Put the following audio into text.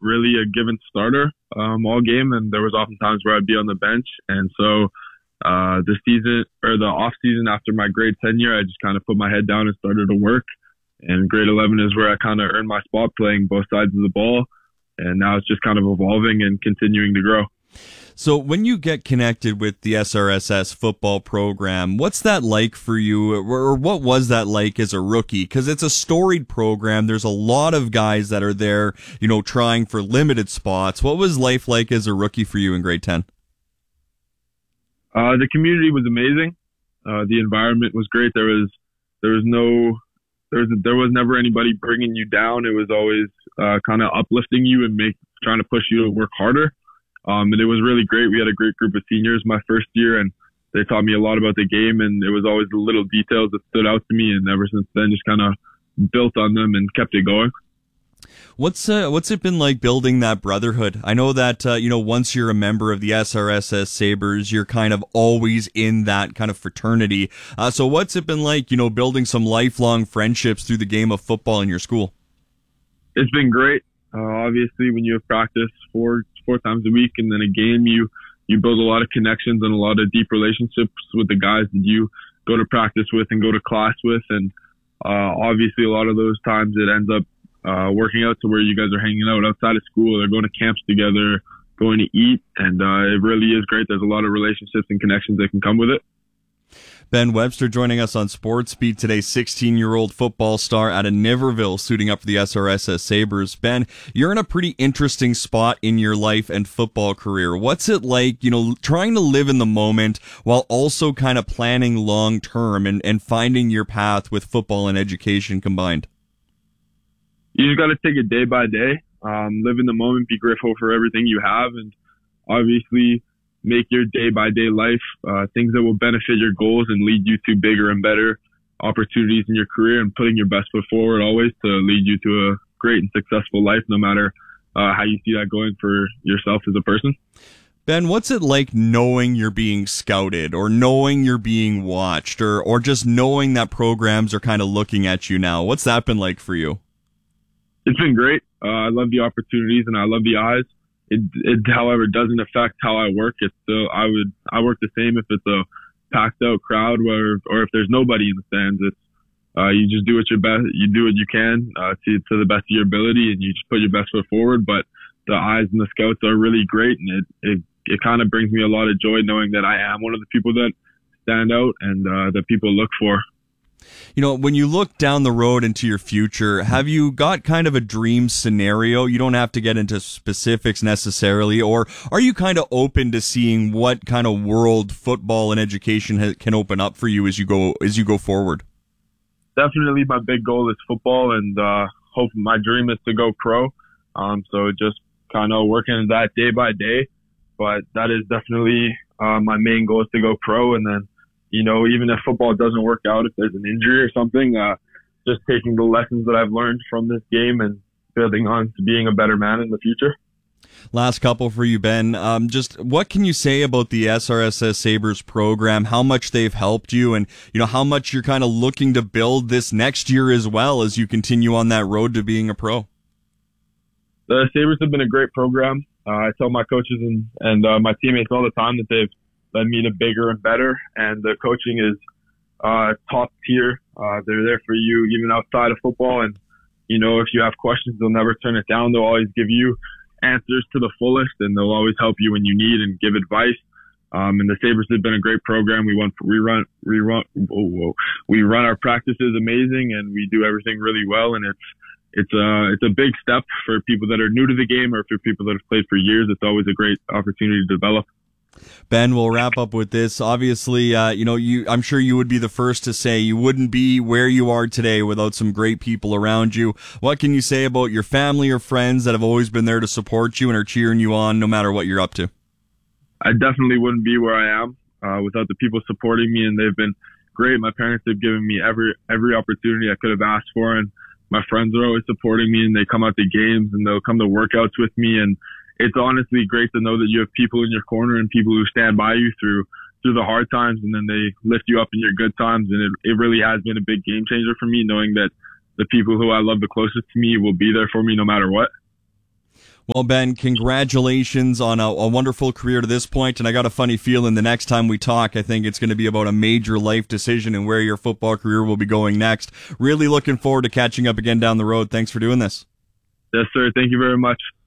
really a given starter all game, and there was often times where I'd be on the bench. And so the season or the off season after my grade 10 year, I just kind of put my head down and started to work. And grade 11 is where I kind of earned my spot playing both sides of the ball. And now it's just kind of evolving and continuing to grow. So when you get connected with the SRSS football program, what's that like for you, or what was that like as a rookie? Because it's a storied program. There's a lot of guys that are there, trying for limited spots. What was life like as a rookie for you in grade 10? The community was amazing. The environment was great. There was never anybody bringing you down. It was always kind of uplifting you and trying to push you to work harder. And it was really great. We had a great group of seniors my first year, and they taught me a lot about the game, and it was always the little details that stood out to me. And ever since then, just kind of built on them and kept it going. What's it been like building that brotherhood? I know that, once you're a member of the SRSS Sabres, you're kind of always in that kind of fraternity. So what's it been like, building some lifelong friendships through the game of football in your school? It's been great. Obviously, when you have practice four times a week and then a game, you build a lot of connections and a lot of deep relationships with the guys that you go to practice with and go to class with. And obviously, a lot of those times it ends up working out to where you guys are hanging out outside of school. They're going to camps together, going to eat, and it really is great. There's a lot of relationships and connections that can come with it. Ben Webster joining us on Sports Beat today, 16-year-old football star out of Niverville, suiting up for the SRSS Sabres. Ben, you're in a pretty interesting spot in your life and football career. What's it like, trying to live in the moment while also kind of planning long-term and finding your path with football and education combined? You just got to take it day by day, live in the moment, be grateful for everything you have, and obviously make your day-by-day life things that will benefit your goals and lead you to bigger and better opportunities in your career, and putting your best foot forward always to lead you to a great and successful life, no matter how you see that going for yourself as a person. Ben, what's it like knowing you're being scouted or knowing you're being watched or just knowing that programs are kind of looking at you now? What's that been like for you? It's been great. I love the opportunities and I love the eyes. It however, doesn't affect how I work. It's still, I work the same if it's a packed out crowd or if there's nobody in the stands. It's, you just do you do what you can, to the best of your ability, and you just put your best foot forward. But the eyes and the scouts are really great, and it kind of brings me a lot of joy knowing that I am one of the people that stand out and that people look for. When you look down the road into your future, have you got kind of a dream scenario? You don't have to get into specifics necessarily, or are you kind of open to seeing what kind of world football and education can open up for you as you go forward? Definitely my big goal is football, and my dream is to go pro. So just kind of working that day by day, but that is definitely my main goal is to go pro. And then even if football doesn't work out, if there's an injury or something, just taking the lessons that I've learned from this game and building on to being a better man in the future. Last couple for you, Ben. Just what can you say about the SRSS Sabres program, how much they've helped you, and how much you're kind of looking to build this next year as well as you continue on that road to being a pro? The Sabres have been a great program. I tell my coaches and my teammates all the time that they've led me to bigger and better, and the coaching is top tier. They're there for you even outside of football, and if you have questions, they'll never turn it down. They'll always give you answers to the fullest, and they'll always help you when you need and give advice. And the Sabres have been a great program. We run our practices amazing, and we do everything really well, and it's a big step for people that are new to the game or for people that have played for years. It's always a great opportunity to develop. Ben, we'll wrap up with this. Obviously, I'm sure you would be the first to say you wouldn't be where you are today without some great people around you. What can you say about your family or friends that have always been there to support you and are cheering you on no matter what you're up to? I definitely wouldn't be where I am without the people supporting me, and they've been great. My parents have given me every opportunity I could have asked for, and my friends are always supporting me, and they come out to games and they'll come to workouts with me, and it's honestly great to know that you have people in your corner and people who stand by you through the hard times, and then they lift you up in your good times. And it really has been a big game changer for me, knowing that the people who I love the closest to me will be there for me no matter what. Well, Ben, congratulations on a wonderful career to this point, and I got a funny feeling the next time we talk, I think it's going to be about a major life decision and where your football career will be going next. Really looking forward to catching up again down the road. Thanks for doing this. Yes, sir. Thank you very much.